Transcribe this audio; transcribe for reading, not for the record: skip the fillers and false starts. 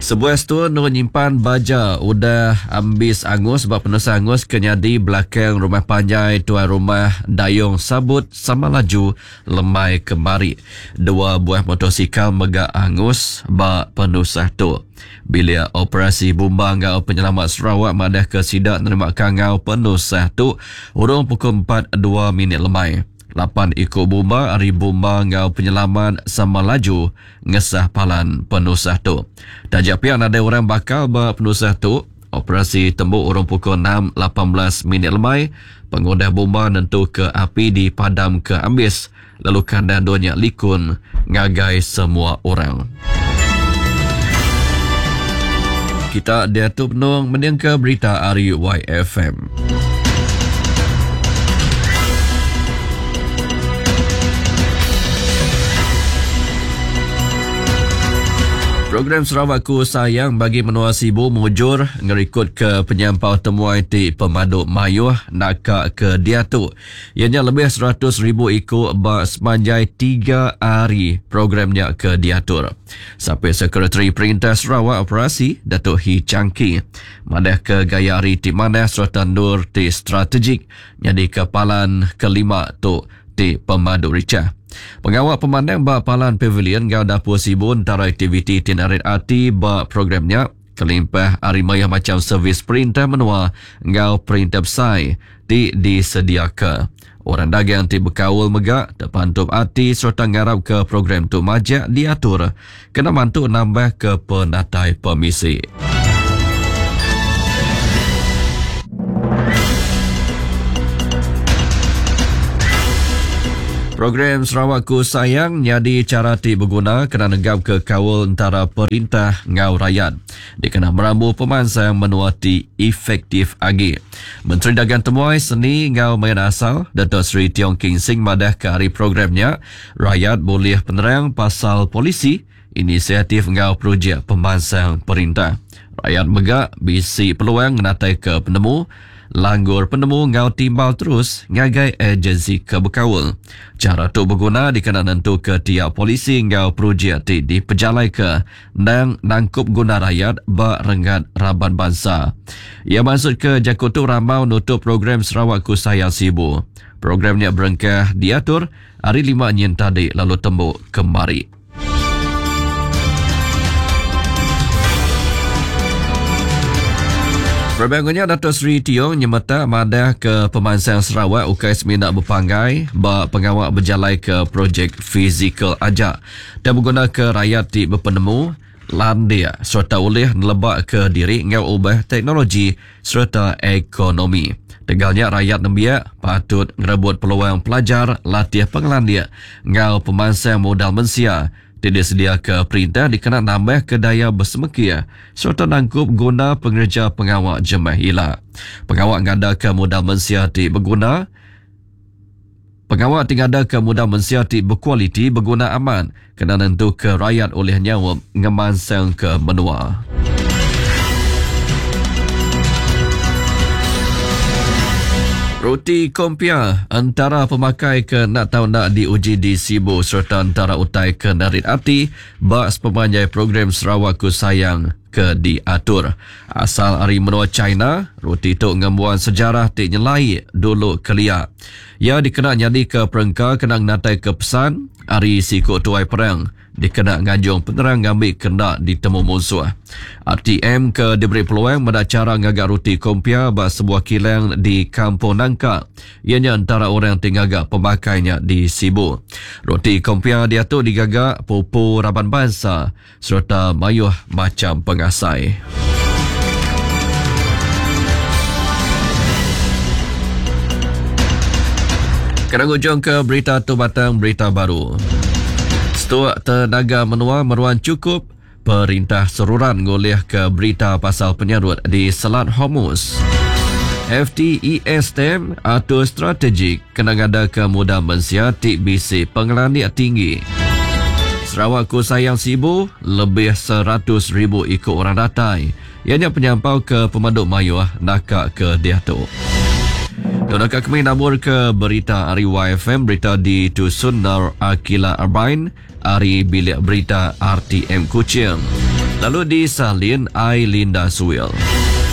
Sebuah store no nyimpan baja udah ambis angus sebab penusa angus kenyadi belakang rumah panjai tuan rumah dayung sabut sama laju lemai kemari. Dua buah motosikal megak angus bak penusa tu. Bilik operasi bumbang ngau penyelamat Sarawak madah ke sidak nerima kangau penusa tu urung pukul 4:02 lemai. 8 ikut bomba hari bomba ngau penyelaman sama laju ngesah palan penusah tu. Tajak pihak ada orang bakal ba penusah tu. Operasi tembuk urung pukul 6:18 lemai. Pengodah bomba nentu ke api di padam ke ambis. Lalu kandang duanya likun ngagai semua orang. Kita dia tu penung meningka berita hari YFM. Program Sarawakku Sayang bagi menua Sibu mujur ngerikut ke penyampau temuai di Pemaduk Mayuh nakak ke Diatu. Ianya lebih 100,000 ikut bak sepanjai 3 hari programnya ke diatur. Sampai Sekretari Perintah Sarawak Operasi Datuk Hee Changki madah ke gaya hari di mana serta nur di strategik jadi kepalan kelima tu di Pemaduk Ricah. Pengawal pemandang bak palan pavilion ngau dapur Sibu antara aktiviti tinarit arti bak programnya kelimpah arimaya macam servis perintah menua ngau perintah besai disediakan. Orang dagang ti berkawal megak terpantup arti serta ngarap ke program tu majak diatur kena mantu nambah ke penatai permisi. Program Sarawakku Sayang jadi cara ti berguna kena negap ke kawal antara perintah ngau rakyat. Dikena merambu pemansang menuati efektif agi. Menteri Dagang Temuai Seni ngau mayan asal Datuk Seri Tiong King Sing madah ke hari programnya rakyat boleh penerang pasal polisi inisiatif ngau projek pemansang perintah. Rakyat megak bisi peluang natai ke penemu langgur penemu ngau timbal terus ngagai agensi ke berkawal. Cara tu berguna dikena nentu ke tiap polisi ngau projek di pejalai ke dan nangkup guna rakyat bak rengat raban bangsa. Ia maksud ke Jakutu Ramau nutup program Sarawakku Sayang Sibu. Programnya berengkah diatur hari 5 nyen tadi lalu tembuk kembali. Perbangannya Datuk Seri Tiong nyemata madah ke pemansang Sarawak UKS minat berpanggai bak pengawal berjalai ke projek fizikal ajak dan berguna ke rakyat di berpenemu landia serta oleh nelebak ke diri ngau ubah teknologi serta ekonomi. Tegalnya rakyat nembiak patut ngerebut peluang pelajar latih pengelandia ngau pemansang modal mensia tidak sedia ke perintah dikena nambah ke daya bersemekia serta nangkup guna pengerja pengawal jemaah hilang. Pengawal ngada ke modal mensiati berguna. Pengawal tingada ke modal mensiati berkualiti berguna aman kena nentu ke rakyat oleh nyawa ngemansang ke menua. Roti kompia antara pemakai ke nak tahu nak diuji di Sibu serta antara utai ke narit arti bak sepemanjai program Sarawakku Sayang ke diatur. Asal hari menua China, roti tu ngembuan sejarah ti nyelai dulu kelia. Ia dikena jadi ke perengka kena natai ke pesan hari sikut tuai perang. Dikena ngajung penerang ngambil kena ditemu musuh. RTM ke diberi peluang pada cara ngagak roti kompia bak sebuah kilang di Kampung Nangka. Ianya antara orang yang tinggal pemakainya di Sibu. Roti kompia dia tu digagak pupu raban bangsa serta mayuh macam pengasai. Kena hujung ke berita tu batang berita baru. Stok tenaga menua meruan cukup perintah seruran ngoleh ke berita pasal penyarut di Selat Hormuz. FTESTM atur strategik kena ngada ke mudah mensiati bisi pengelanian tinggi. Sarawakku Sayang Sibu lebih 100,000 ikut orang datai. Ianya penyampau ke Pemaduk Mayuh nakak ke Diatu. Donakah kami nabur ke berita hari YFM, berita di Dusun Nar Akila Arbain, hari bilik berita RTM Kuching. Lalu di salin Ailinda Suil.